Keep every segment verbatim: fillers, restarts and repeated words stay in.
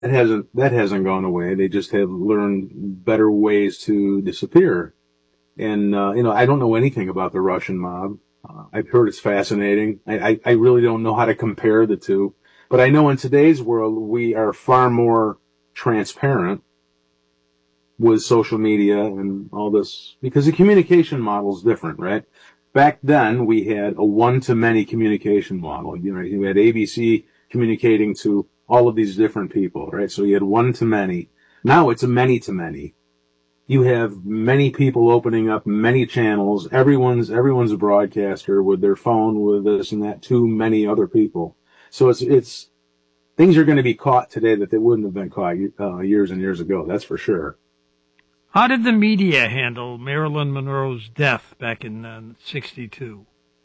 That hasn't, that hasn't gone away. They just have learned better ways to disappear. And, uh, you know, I don't know anything about the Russian mob. Uh, I've heard it's fascinating. I, I, I really don't know how to compare the two. But I know in today's world, we are far more transparent with social media and all this, because the communication model is different, right? Back then, we had a one-to-many communication model. You know, you had A B C communicating to all of these different people, right? So you had one-to-many. Now it's a many-to-many. You have many people opening up many channels. Everyone's everyone's a broadcaster with their phone, with this and that, to many other people. So it's it's things are going to be caught today that they wouldn't have been caught uh, years and years ago. That's for sure. How did the media handle Marilyn Monroe's death back in uh, sixty-two?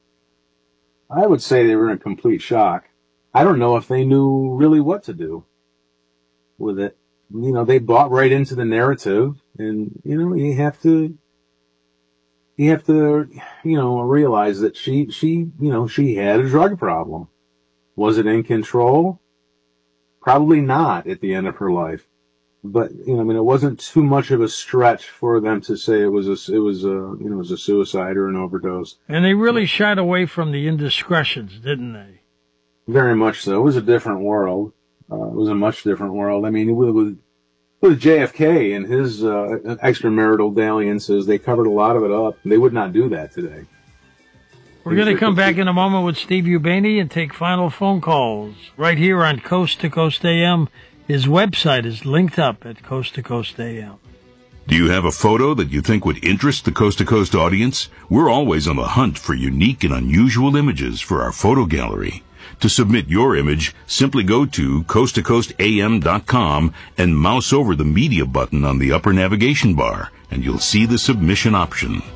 I would say they were in complete shock. I don't know if they knew really what to do with it. You know, they bought right into the narrative, and, you know, you have to, you have to, you know, realize that she, she, you know, she had a drug problem. Was it in control? Probably not at the end of her life. But, you know, I mean, it wasn't too much of a stretch for them to say it was a, it was a, you know, it was a suicide or an overdose. And they really shied away from the indiscretions, didn't they? Very much so. It was a different world. Uh, it was a much different world. I mean, with, with, with J F K and his uh, extramarital dalliances, they covered a lot of it up. They would not do that today. We're going to come back in a moment with Steve Ubeni and take final phone calls right here on Coast to Coast A M. His website is linked up at Coast to Coast A M. Do you have a photo that you think would interest the Coast to Coast audience? We're always on the hunt for unique and unusual images for our photo gallery. To submit your image, simply go to coast to coast a m dot com and mouse over the media button on the upper navigation bar, and you'll see the submission option.